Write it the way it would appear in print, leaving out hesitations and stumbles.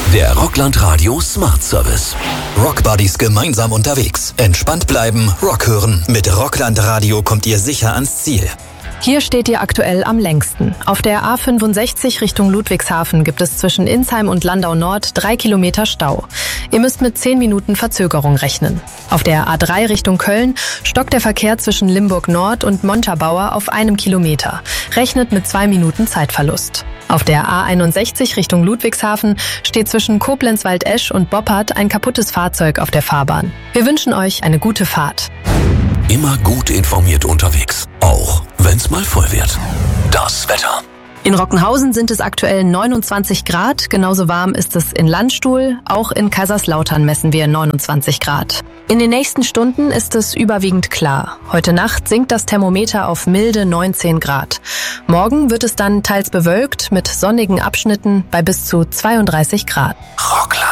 Der Rockland Radio Smart Service. Rockbuddies gemeinsam unterwegs. Entspannt bleiben, Rock hören. Mit Rockland Radio kommt ihr sicher ans Ziel. Hier steht ihr aktuell am längsten. Auf der A65 Richtung Ludwigshafen gibt es zwischen Insheim und Landau Nord 3 Kilometer Stau. Ihr müsst mit 10 Minuten Verzögerung rechnen. Auf der A3 Richtung Köln stockt der Verkehr zwischen Limburg Nord und Montabaur auf 1 Kilometer. Rechnet mit 2 Minuten Zeitverlust. Auf der A61 Richtung Ludwigshafen steht zwischen Koblenz-Waldesch und Boppard ein kaputtes Fahrzeug auf der Fahrbahn. Wir wünschen euch eine gute Fahrt. Immer gut informiert unterwegs. Auch wenn's mal voll wird. Das Wetter. In Rockenhausen sind es aktuell 29 Grad. Genauso warm ist es in Landstuhl. Auch in Kaiserslautern messen wir 29 Grad. In den nächsten Stunden ist es überwiegend klar. Heute Nacht sinkt das Thermometer auf milde 19 Grad. Morgen wird es dann teils bewölkt mit sonnigen Abschnitten bei bis zu 32 Grad. Rockland.